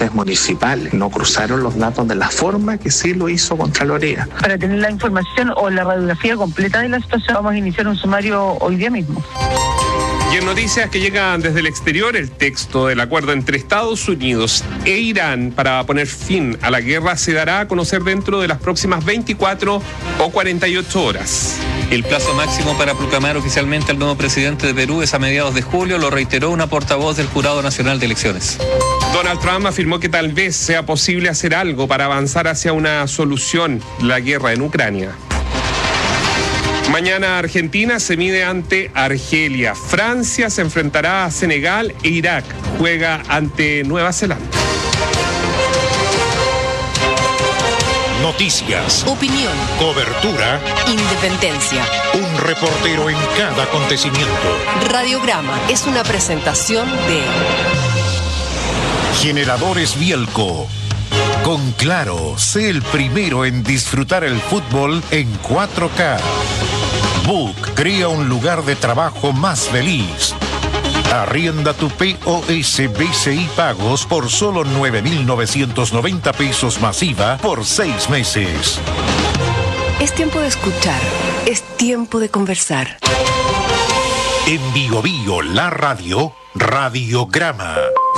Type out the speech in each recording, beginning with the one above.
entes municipales. No cruzaron los datos de la forma que sí lo hizo Contraloría. Para tener la información o la radiografía completa de la situación, vamos a iniciar un sumario hoy día mismo. Y en noticias que llegan desde el exterior, el texto del acuerdo entre Estados Unidos e Irán para poner fin a la guerra se dará a conocer dentro de las próximas 24 o 48 horas. El plazo máximo para proclamar oficialmente al nuevo presidente de Perú es a mediados de julio, lo reiteró una portavoz del Jurado Nacional de Elecciones. Donald Trump afirmó que tal vez sea posible hacer algo para avanzar hacia una solución de la guerra en Ucrania. Mañana Argentina se mide ante Argelia. Francia se enfrentará a Senegal e Irak juega ante Nueva Zelanda. Noticias, opinión, cobertura, independencia. Un reportero en cada acontecimiento. Radiograma es una presentación de Generadores Bielco. Con Claro, sé el primero en disfrutar el fútbol en 4K. Book crea un lugar de trabajo más feliz. Arrienda tu POS BCI Pagos por solo 9.990 pesos masiva por 6 meses. Es tiempo de escuchar, es tiempo de conversar. En Bio Bio, la radio, Radiograma.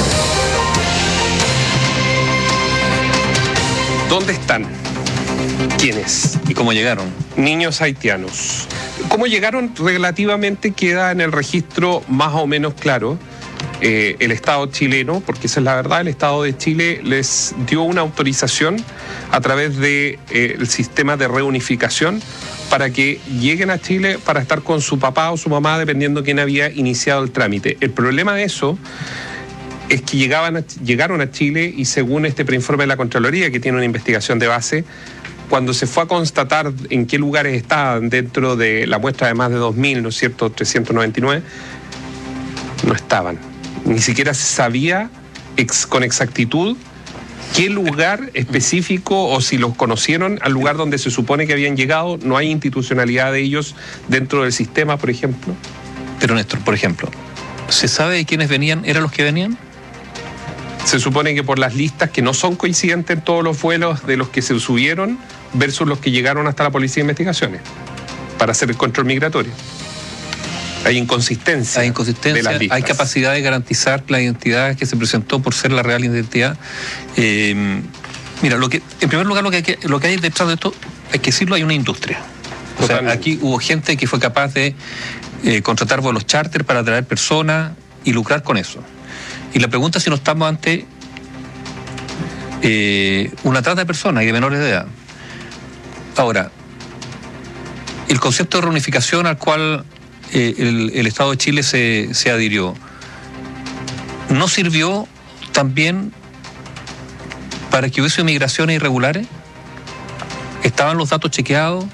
¿Dónde están? ¿Quiénes? ¿Y cómo llegaron? Niños haitianos. ¿Cómo llegaron? Relativamente queda en el registro más o menos claro. El Estado chileno, porque esa es la verdad, el Estado de Chile les dio una autorización a través del sistema de reunificación para que lleguen a Chile para estar con su papá o su mamá, dependiendo quién había iniciado el trámite. El problema de eso es que llegaron a Chile y según este preinforme de la Contraloría, que tiene una investigación de base, cuando se fue a constatar en qué lugares estaban dentro de la muestra de más de 2.000, ¿no es cierto?, 399, no estaban. Ni siquiera se sabía con exactitud qué lugar específico o si los conocieron al lugar donde se supone que habían llegado. No hay institucionalidad de ellos dentro del sistema, por ejemplo. Pero Néstor, por ejemplo, ¿se sabe de quiénes venían? ¿Eran los que venían? Se supone que por las listas que no son coincidentes en todos los vuelos de los que se subieron versus los que llegaron hasta la Policía de Investigaciones para hacer el control migratorio. Hay inconsistencia. Hay inconsistencia, de las listas. Hay capacidad de garantizar la identidad que se presentó por ser la real identidad. Mira, en primer lugar, lo que hay detrás de esto, hay que decirlo, hay una industria. O sea, aquí hubo gente que fue capaz de contratar vuelos charter para traer personas y lucrar con eso. Y la pregunta es si no estamos ante una trata de personas y de menores de edad. Ahora, el concepto de reunificación al cual el Estado de Chile se adhirió, ¿no sirvió también para que hubiese migraciones irregulares? ¿Estaban los datos chequeados?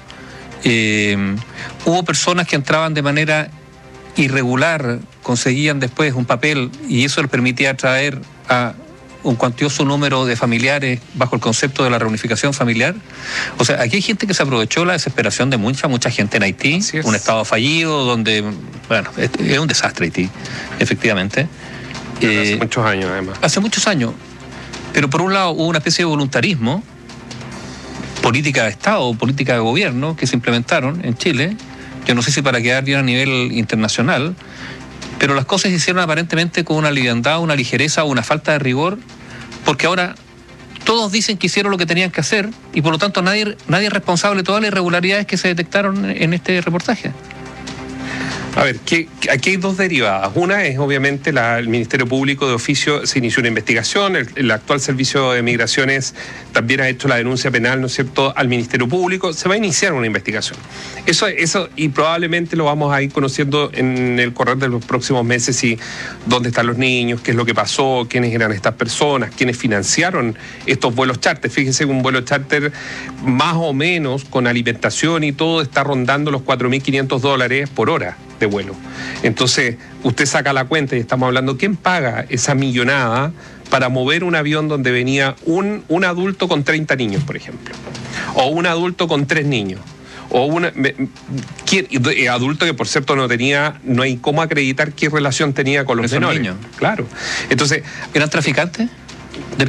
¿Hubo personas que entraban de manera irregular, conseguían después un papel y eso les permitía traer a un cuantioso número de familiares bajo el concepto de la reunificación familiar? O sea, aquí hay gente que se aprovechó la desesperación de mucha gente en Haití, un estado fallido donde, bueno, es un desastre Haití, efectivamente. Hace muchos años, además. Hace muchos años. Pero por un lado hubo una especie de voluntarismo, política de Estado, política de gobierno que se implementaron en Chile. Yo no sé si para quedar bien a nivel internacional, pero las cosas se hicieron aparentemente con una liviandad, una ligereza o una falta de rigor, porque ahora todos dicen que hicieron lo que tenían que hacer y por lo tanto nadie es responsable de todas las irregularidades que se detectaron en este reportaje. A ver, aquí hay dos derivadas. Una es obviamente el Ministerio Público de oficio se inició una investigación, el actual Servicio de Migraciones también ha hecho la denuncia penal, ¿no es cierto?, al Ministerio Público. Se va a iniciar una investigación. Eso y probablemente lo vamos a ir conociendo en el correr de los próximos meses, y dónde están los niños, qué es lo que pasó, quiénes eran estas personas, quiénes financiaron estos vuelos charter. Fíjense que un vuelo charter más o menos con alimentación y todo está rondando los $4.500 por hora de vuelo. Entonces, usted saca la cuenta y estamos hablando, ¿quién paga esa millonada para mover un avión donde venía un adulto con 30 niños, por ejemplo? O un adulto con 3 niños. O adulto que, por cierto, no hay cómo acreditar qué relación tenía con los menores. Niños. Claro. Entonces, ¿eran traficantes?